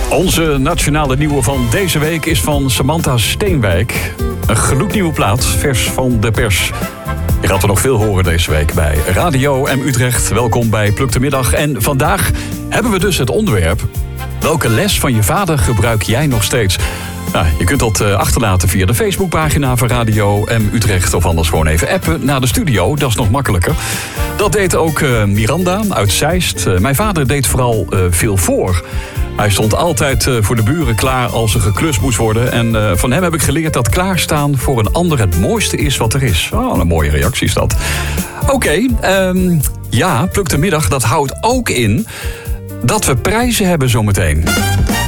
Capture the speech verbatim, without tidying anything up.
Onze nationale nieuwe van deze week is van Samantha Steenwijk. Een gloednieuwe plaat, vers van de pers. Je gaat er nog veel horen deze week bij Radio M Utrecht. Welkom bij Pluk de Middag. En vandaag hebben we dus het onderwerp: welke les van je vader gebruik jij nog steeds? Nou, je kunt dat achterlaten via de Facebookpagina van Radio M Utrecht. Of anders gewoon even appen naar de studio, dat is nog makkelijker. Dat deed ook uh, Miranda uit Zeist. Uh, mijn vader deed vooral uh, veel voor. Hij stond altijd uh, voor de buren klaar als er geklust moest worden. En uh, van hem heb ik geleerd dat klaarstaan voor een ander het mooiste is wat er is. Oh, een mooie reactie is dat. Oké, okay, um, ja, Pluk de Middag, dat houdt ook in dat we prijzen hebben zometeen.